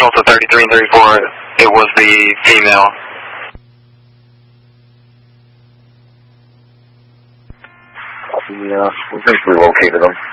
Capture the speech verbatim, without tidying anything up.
original to thirty-three and thirty-four, it was the female. Yeah, we think we located them.